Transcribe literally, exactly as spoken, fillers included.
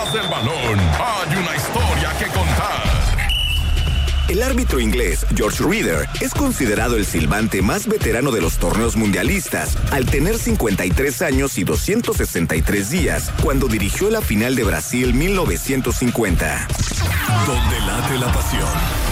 detrás del balón hay una historia que contar. El árbitro inglés George Reader es considerado el silbante más veterano de los torneos mundialistas, al tener cincuenta y tres años y doscientos sesenta y tres días, cuando dirigió la final de Brasil mil novecientos cincuenta. Donde late la pasión.